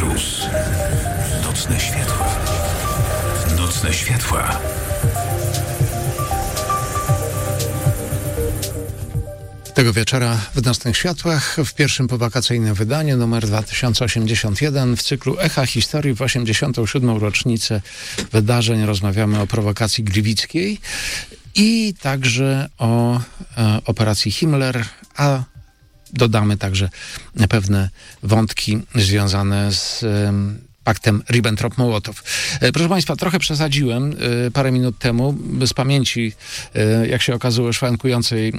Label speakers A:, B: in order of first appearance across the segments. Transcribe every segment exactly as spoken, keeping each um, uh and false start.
A: Cruise. Nocne światła. Nocne światła.
B: Tego wieczora w Nocnych Światłach w pierwszym powakacyjnym wydaniu numer dwa tysiące osiemdziesiąt jeden w cyklu Echa Historii w osiemdziesiątą siódmą rocznicę wydarzeń rozmawiamy o prowokacji gliwickiej i także o e, operacji Himmler, a dodamy także pewne wątki związane z e, paktem Ribbentrop-Mołotow. Proszę Państwa, trochę przesadziłem parę minut temu. Z pamięci, jak się okazało, szwankującej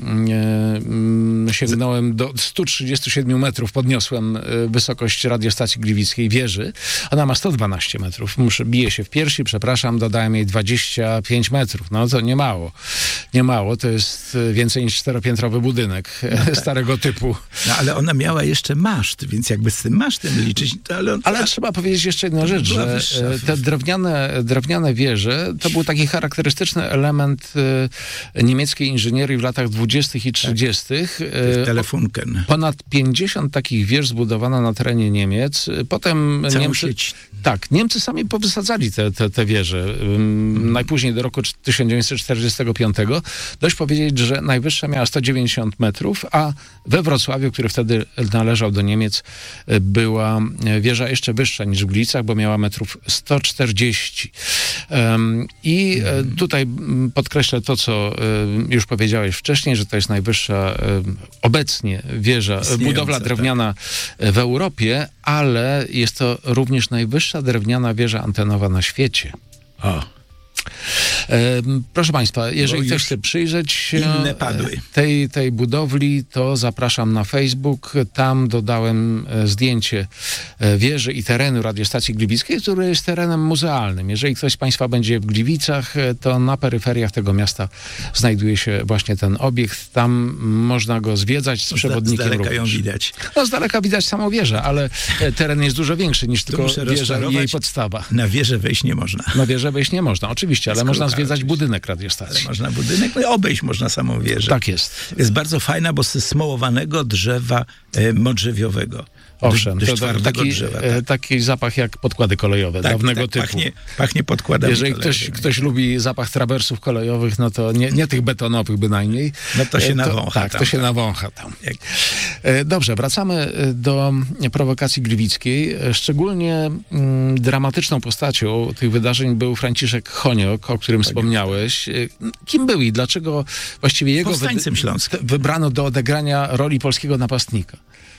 B: sięgnąłem do stu trzydziestu siedmiu metrów, podniosłem wysokość radiostacji gliwickiej wieży. Ona ma sto dwanaście metrów. Muszę, biję się w piersi, przepraszam, dodałem jej dwadzieścia pięć metrów. No to nie mało. Nie mało, to jest więcej niż czteropiętrowy budynek no, starego typu.
C: No ale ona miała jeszcze maszt, więc jakby z tym masztem liczyć, to ale... On...
B: Ale trzeba powiedzieć jeszcze jedną rzecz, że te drewniane, drewniane wieże to był taki charakterystyczny element y, niemieckiej inżynierii w latach dwudziestych i trzydziestych.
C: Tak. Telefunken.
B: Ponad pięćdziesiąt takich wież zbudowano na terenie Niemiec. Potem
C: Całą
B: Niemcy...
C: sieć.
B: Tak, Niemcy sami powysadzali te, te, te wieże. Hmm. Najpóźniej do roku tysiąc dziewięćset czterdziestego piątego. Dość powiedzieć, że najwyższa miała sto dziewięćdziesiąt metrów, a we Wrocławiu, który wtedy należał do Niemiec, była wieża jeszcze wyższa niż w Gliwicach, bo miała metrów sto czterdzieści. Um, I hmm. tutaj podkreślę to, co już powiedziałeś wcześniej, że to jest najwyższa obecnie wieża, Istniejąca, budowla drewniana tak. w Europie, ale jest to również najwyższa drewniana wieża antenowa na świecie.
C: O.
B: Proszę Państwa, jeżeli ktoś chce przyjrzeć się tej, tej budowli, to zapraszam na Facebook. Tam dodałem zdjęcie wieży i terenu radiostacji gliwickiej, który jest terenem muzealnym. Jeżeli ktoś z Państwa będzie w Gliwicach, to na peryferiach tego miasta znajduje się właśnie ten obiekt. Tam można go zwiedzać z przewodnikiem.
C: Z daleka
B: również.
C: ją widać.
B: No z daleka widać samą wieżę, ale teren jest dużo większy niż tylko wieża i jej podstawa.
C: Na wieżę wejść nie można.
B: Na wieżę wejść nie można, oczywiście, ale można zwiedzać oczywiście. budynek radiostacji.
C: Ale można budynek, no i obejść można samą wieżę.
B: Tak jest.
C: Jest bardzo fajna, bo z smołowanego drzewa e, modrzewiowego.
B: Owszem,
C: dość
B: to taki,
C: drzewa, tak.
B: e, taki zapach jak podkłady kolejowe, tak, dawnego
C: tak,
B: typu.
C: Pachnie, pachnie podkładami
B: Jeżeli ktoś, ktoś lubi zapach trawersów kolejowych, no to nie, nie tych betonowych bynajmniej.
C: No to się nawącha.
B: To, tak,
C: tam,
B: to się
C: tak.
B: nawącha tam. E, dobrze, wracamy do prowokacji gliwickiej. Szczególnie mm, dramatyczną postacią tych wydarzeń był Franciszek Honiok, o którym Honiok. wspomniałeś. Kim był i dlaczego właściwie jego
C: Powstańcem śląskim.
B: wybrano do odegrania roli polskiego napastnika?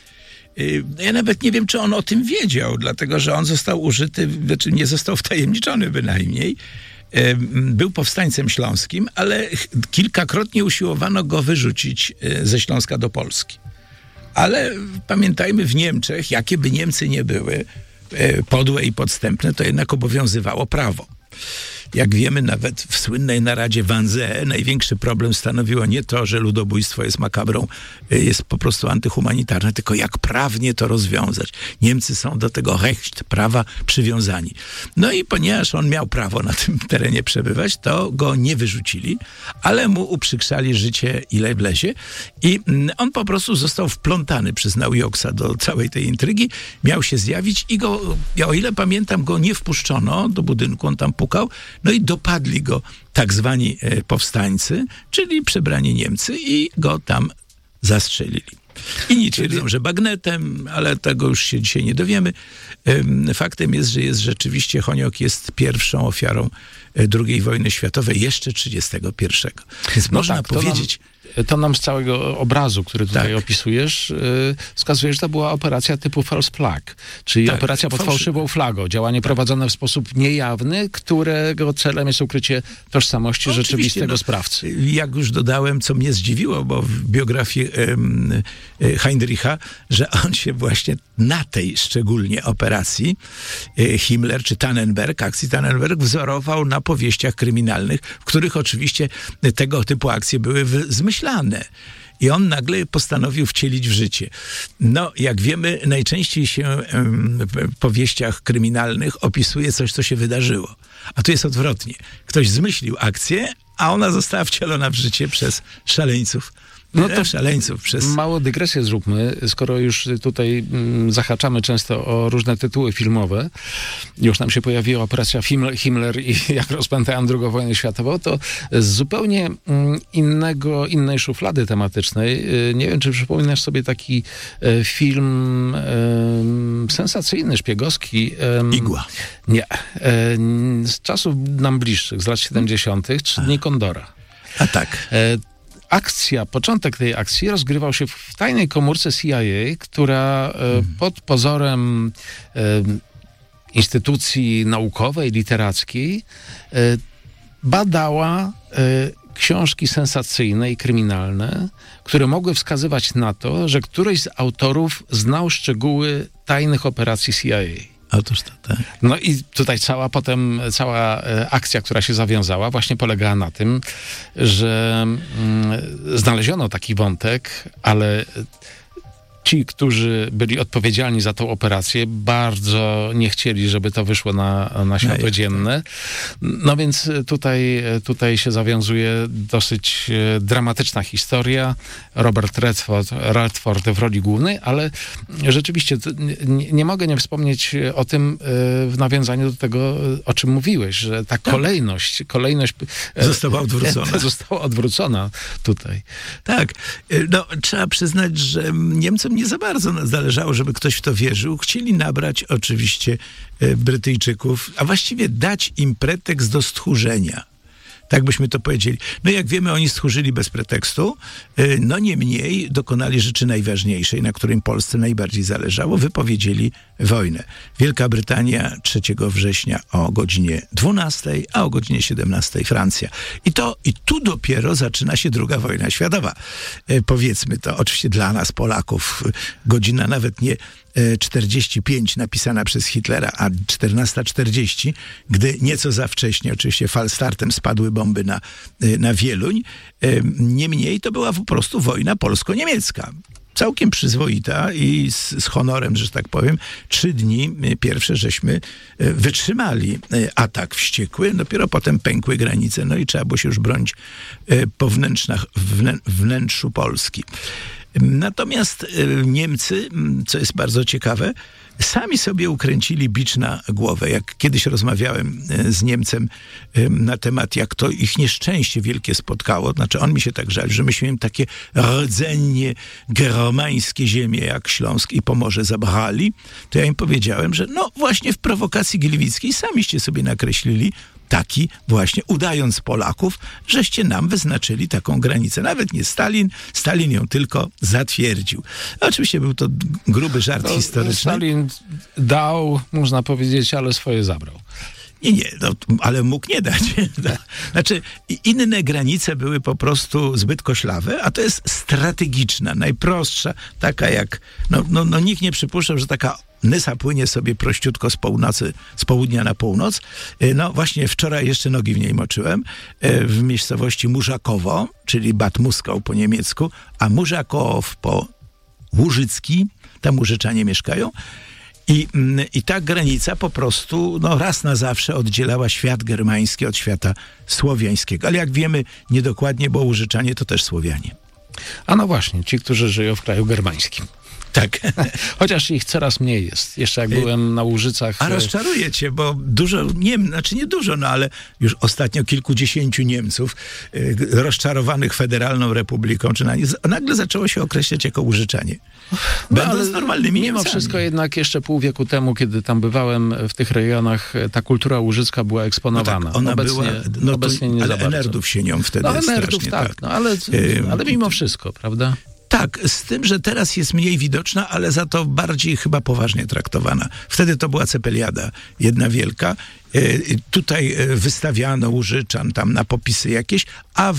C: Ja nawet nie wiem, czy on o tym wiedział, dlatego że on został użyty, znaczy nie został wtajemniczony bynajmniej. Był powstańcem śląskim, ale kilkakrotnie usiłowano go wyrzucić ze Śląska do Polski. Ale pamiętajmy, w Niemczech, jakie by Niemcy nie były podłe i podstępne, to jednak obowiązywało prawo. Jak wiemy, nawet w słynnej naradzie Wannsee największy problem stanowiło nie to, że ludobójstwo jest makabrą, jest po prostu antyhumanitarne, tylko jak prawnie to rozwiązać. Niemcy są do tego Recht, prawa, przywiązani. No i ponieważ on miał prawo na tym terenie przebywać, to go nie wyrzucili, ale mu uprzykrzali życie ile wlezie i on po prostu został wplątany przez Naujoksza do całej tej intrygi, miał się zjawić i go, ja o ile pamiętam, go nie wpuszczono do budynku, on tam pukał. No i dopadli go tak zwani powstańcy, czyli przebrani Niemcy i go tam zastrzelili. Inni twierdzą, że bagnetem, ale tego już się dzisiaj nie dowiemy. Faktem jest, że jest rzeczywiście Honiok jest pierwszą ofiarą drugiej wojny światowej, jeszcze trzydziestego pierwszego. Więc
B: no
C: można
B: tak,
C: powiedzieć...
B: To nam, to nam z całego obrazu, który tutaj
C: tak.
B: opisujesz, yy, wskazuje, że to była operacja typu false flag, czyli tak, operacja pod fałszy... fałszywą flagą. Działanie tak. prowadzone w sposób niejawny, którego celem jest ukrycie tożsamości no, rzeczywistego no, sprawcy.
C: Jak już dodałem, co mnie zdziwiło, bo w biografii um, Heinricha, że on się właśnie na tej szczególnie operacji Himmler czy Tannenberg, akcji Tannenberg, wzorował na powieściach kryminalnych, w których oczywiście tego typu akcje były zmyślane. I on nagle postanowił wcielić w życie. No, jak wiemy, najczęściej się w powieściach kryminalnych opisuje coś, co się wydarzyło. A tu jest odwrotnie. Ktoś zmyślił akcję, a ona została wcielona w życie przez szaleńców
B: No to
C: szaleńców przez...
B: Małą dygresję zróbmy, skoro już tutaj mm, zahaczamy często o różne tytuły filmowe. Już nam się pojawiła operacja Himmler i jak rozpętałem drugą wojnę światową, to z zupełnie mm, innego, innej szuflady tematycznej. Nie wiem, czy przypominasz sobie taki e, film e, sensacyjny, szpiegowski. E,
C: Igła.
B: Nie. E, z czasów nam bliższych, z lat siedemdziesiątych, Trzy dni Kondora.
C: A tak.
B: E, Akcja, początek tej akcji rozgrywał się w tajnej komórce C I A, która hmm. pod pozorem e, instytucji naukowej, literackiej e, badała e, książki sensacyjne i kryminalne, które mogły wskazywać na to, że któryś z autorów znał szczegóły tajnych operacji C I A.
C: Otóż to, tak.
B: No i tutaj cała potem, cała e, akcja, która się zawiązała, właśnie polegała na tym, że mm, znaleziono taki wątek, ale ci, którzy byli odpowiedzialni za tą operację, bardzo nie chcieli, żeby to wyszło na, na światło dzienne. No więc tutaj, tutaj się zawiązuje dosyć dramatyczna historia. Robert Redford, Redford w roli głównej, ale rzeczywiście nie, nie mogę nie wspomnieć o tym w nawiązaniu do tego, o czym mówiłeś, że ta kolejność, kolejność
C: została odwrócona.
B: Została odwrócona tutaj.
C: Tak. No, trzeba przyznać, że Niemcom nie za bardzo zależało, żeby ktoś w to wierzył. Chcieli nabrać oczywiście Brytyjczyków, a właściwie dać im pretekst do stchórzenia. Tak byśmy to powiedzieli. No jak wiemy, oni stchórzyli bez pretekstu, no niemniej dokonali rzeczy najważniejszej, na którym Polsce najbardziej zależało, wypowiedzieli wojnę. Wielka Brytania trzeciego września o godzinie dwunastej, a o godzinie siedemnastej Francja. I to, i tu dopiero zaczyna się druga wojna światowa. E, powiedzmy to, oczywiście dla nas, Polaków, godzina nawet nie czterdzieści pięć napisana przez Hitlera, a czternasta czterdzieści, gdy nieco za wcześnie, oczywiście falstartem spadły bomby na, na Wieluń. Niemniej to była po prostu wojna polsko-niemiecka. Całkiem przyzwoita i z, z honorem, że tak powiem. Trzy dni pierwsze żeśmy wytrzymali atak wściekły, dopiero potem pękły granice, no i trzeba było się już bronić po wnętrzach, wnę, wnętrzu Polski. Natomiast Niemcy, co jest bardzo ciekawe, sami sobie ukręcili bicz na głowę. Jak kiedyś rozmawiałem z Niemcem na temat, jak to ich nieszczęście wielkie spotkało, znaczy on mi się tak żali, że myśmy im takie rdzennie germańskie ziemie jak Śląsk i Pomorze zabrali, to ja im powiedziałem, że no właśnie w prowokacji gliwickiej samiście sobie nakreślili taki właśnie, udając Polaków, żeście nam wyznaczyli taką granicę. Nawet nie Stalin, Stalin ją tylko zatwierdził. Oczywiście był to gruby żart
B: to,
C: historyczny.
B: Stalin dał, można powiedzieć, ale swoje zabrał.
C: Nie, nie, no, ale mógł nie dać. Znaczy, inne granice były po prostu zbyt koślawe, a to jest strategiczna, najprostsza, taka jak, no, no, no nikt nie przypuszczał, że taka Nysa płynie sobie prościutko z północy, z południa na północ. No właśnie wczoraj jeszcze nogi w niej moczyłem, w miejscowości Murzakowo, czyli Bad Muskau po niemiecku, a Murzakow po łużycki, tam Łużyczanie mieszkają. I, I ta granica po prostu no, raz na zawsze oddzielała świat germański od świata słowiańskiego. Ale jak wiemy niedokładnie, bo Łużyczanie to też Słowianie.
B: A no właśnie, ci, którzy żyją w kraju germańskim.
C: Tak.
B: Chociaż ich coraz mniej jest. Jeszcze jak byłem na Łużycach...
C: A rozczaruję cię, bo dużo, nie, znaczy nie dużo, no ale już ostatnio kilkudziesięciu Niemców y, rozczarowanych Federalną Republiką, czy na nie, nagle zaczęło się określać jako Łużyczanie. Będąc no, normalnymi
B: Mimo
C: Niemcami.
B: wszystko jednak jeszcze pół wieku temu, kiedy tam bywałem w tych rejonach, ta kultura łużycka była eksponowana.
C: No tak, ona
B: obecnie,
C: była, no
B: obecnie
C: to,
B: nie
C: ale
B: za bardzo.
C: Enerdów się nią wtedy
B: no, Enerdów, tak,
C: tak.
B: No, ale, ale mimo wszystko, prawda?
C: Tak, z tym, że teraz jest mniej widoczna, ale za to bardziej chyba poważnie traktowana. Wtedy to była cepeliada, jedna wielka. E, tutaj wystawiano Łużyczan tam na popisy jakieś, a w,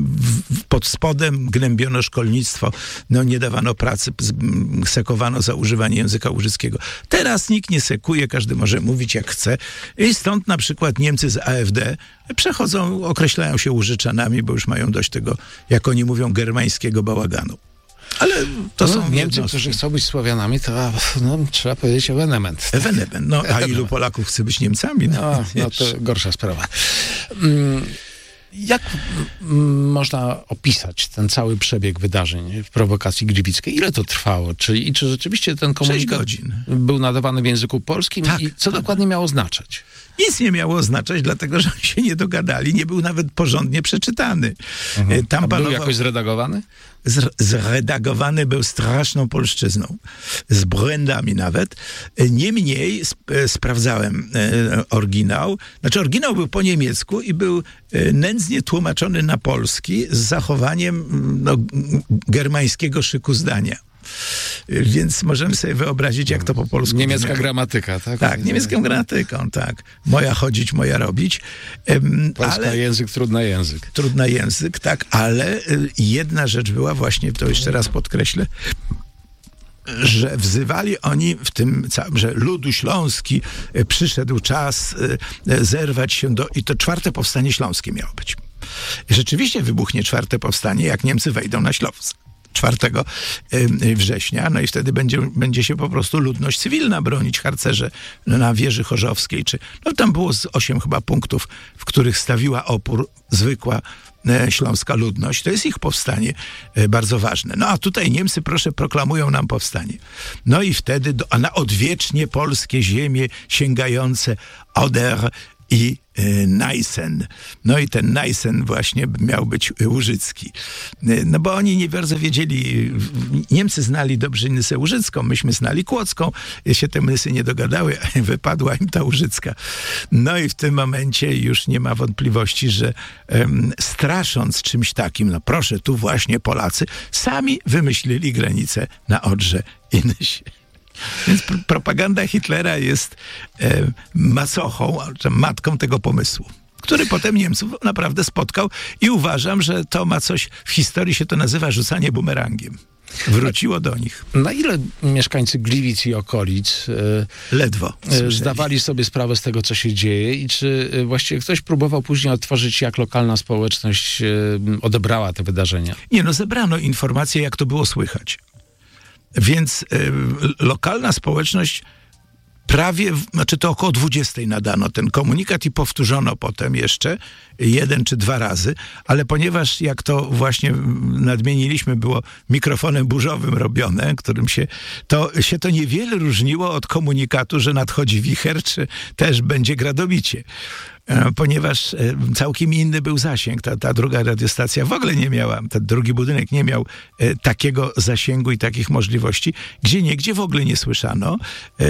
C: w, pod spodem gnębiono szkolnictwo. No nie dawano pracy, sekowano za używanie języka łużyckiego. Teraz nikt nie sekuje, każdy może mówić jak chce. I stąd na przykład Niemcy z A F D przechodzą, określają się Łużyczanami, bo już mają dość tego, jak oni mówią, germańskiego bałaganu. Ale to
B: no,
C: są
B: Niemcy,
C: jednostki.
B: którzy chcą być Słowianami, to no, trzeba powiedzieć ewenement.
C: Ewenement. No, a ilu Polaków chce być Niemcami? No,
B: no, no to gorsza sprawa. Mm, Jak m, można opisać ten cały przebieg wydarzeń w prowokacji gliwickiej? Ile to trwało? Czy, I czy rzeczywiście ten komunikat
C: godzin.
B: był nadawany w języku polskim?
C: Tak,
B: I co
C: tak.
B: dokładnie miało znaczyć?
C: Nic nie miało oznaczać, dlatego że oni się nie dogadali, nie był nawet porządnie przeczytany. Mhm. Tam
B: A był
C: panował...
B: jakoś zredagowany?
C: Zre- zredagowany był straszną polszczyzną, z błędami nawet. Niemniej sp- sprawdzałem e, oryginał. Znaczy oryginał był po niemiecku i był e, nędznie tłumaczony na polski z zachowaniem no, g- germańskiego szyku zdania. E, Więc możemy sobie wyobrazić, jak to po polsku
B: Niemiecka
C: brzmiało.
B: gramatyka, tak?
C: Tak, niemiecką gramatyką, tak. Moja chodzić, moja robić. Em,
B: Polska
C: ale...
B: język, trudny język.
C: Trudny język, tak, ale y, jedna rzecz była właśnie, to jeszcze raz podkreślę, że wzywali oni w tym całym, że ludu śląski y, przyszedł czas y, y, zerwać się do... I to czwarte powstanie śląskie miało być. Rzeczywiście wybuchnie czwarte powstanie, jak Niemcy wejdą na Śląsk. czwartego września, no i wtedy będzie, będzie się po prostu ludność cywilna bronić, harcerze na wieży chorzowskiej, czy, no tam było z osiem chyba punktów, w których stawiła opór zwykła e, śląska ludność. To jest ich powstanie e, bardzo ważne. No a tutaj Niemcy, proszę, proklamują nam powstanie. No i wtedy, do, a na odwiecznie polskie ziemie sięgające Oder i y, Najsen. No i ten Najsen właśnie miał być łużycki. Y, no bo oni nie bardzo wiedzieli, Niemcy znali dobrze Nysę Łużycką, myśmy znali Kłodzką, się te Nysy nie dogadały, wypadła im ta Łużycka. No i w tym momencie już nie ma wątpliwości, że um, strasząc czymś takim, no proszę, tu właśnie Polacy sami wymyślili granicę na Odrze i Nysie. Więc pr- propaganda Hitlera jest e, macochą, czy matką tego pomysłu, który potem Niemców naprawdę spotkał i uważam, że to ma coś, w historii się to nazywa rzucanie bumerangiem. Wróciło do nich.
B: Na ile mieszkańcy Gliwic i okolic e,
C: Ledwo
B: e,
C: słyszeli.
B: zdawali sobie sprawę z tego, co się dzieje i czy e, właściwie ktoś próbował później odtworzyć, jak lokalna społeczność e, odebrała te wydarzenia?
C: Nie, no zebrano informacje, jak to było słychać. Więc y, lokalna społeczność prawie, znaczy to około dwudziestej nadano ten komunikat i powtórzono potem jeszcze jeden czy dwa razy, ale ponieważ jak to właśnie nadmieniliśmy, było mikrofonem burzowym robione, którym się to, się to niewiele różniło od komunikatu, że nadchodzi wicher, czy też będzie gradobicie. Ponieważ całkiem inny był zasięg. Ta, ta druga radiostacja w ogóle nie miała, ten drugi budynek nie miał e, takiego zasięgu i takich możliwości. Gdzie niegdzie w ogóle nie słyszano. E,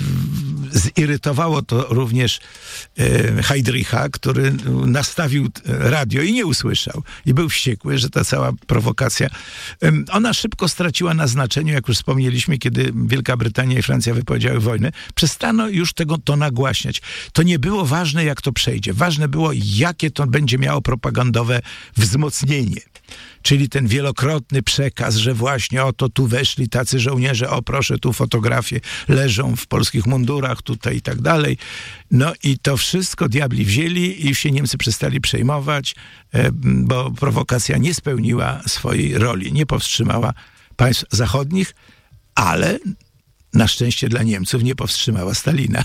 C: zirytowało to również e, Heydricha, który nastawił radio i nie usłyszał. I był wściekły, że ta cała prowokacja, e, ona szybko straciła na znaczeniu, jak już wspomnieliśmy, kiedy Wielka Brytania i Francja wypowiedziały wojnę. Przestano już tego to nagłaśniać. To nie było ważne, jak to przejdzie. Ważne było, jakie to będzie miało propagandowe wzmocnienie. Czyli ten wielokrotny przekaz, że właśnie oto tu weszli tacy żołnierze, o proszę, tu fotografie leżą w polskich mundurach, tutaj i tak dalej. No i to wszystko diabli wzięli i się Niemcy przestali przejmować, bo prowokacja nie spełniła swojej roli, nie powstrzymała państw zachodnich, ale na szczęście dla Niemców nie powstrzymała Stalina.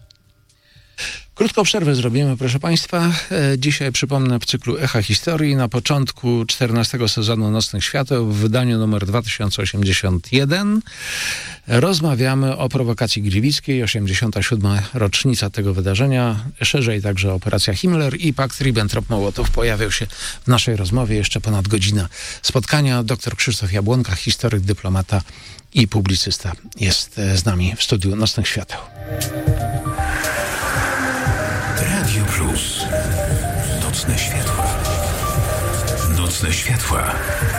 B: Krótką przerwę zrobimy, proszę Państwa. E, dzisiaj przypomnę w cyklu Echa Historii na początku czternastego sezonu Nocnych Świateł w wydaniu numer dwa tysiące osiemdziesiąt jeden rozmawiamy o prowokacji gliwickiej, osiemdziesiąta siódma rocznica tego wydarzenia, szerzej także operacja Himmler i pakt Ribbentrop-Mołotow pojawiał się w naszej rozmowie jeszcze ponad godzina spotkania. Doktor Krzysztof Jabłonka, historyk, dyplomata i publicysta jest z nami w studiu Nocnych Świateł.
A: Radio Plus. Nocne światła. Nocne światła.